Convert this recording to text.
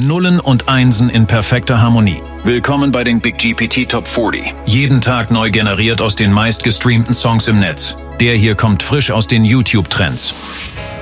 Nullen und Einsen in perfekter Harmonie. Willkommen bei den Big GPT Top 40. Jeden Tag neu generiert aus den meistgestreamten Songs im Netz. Der hier kommt frisch aus den YouTube-Trends.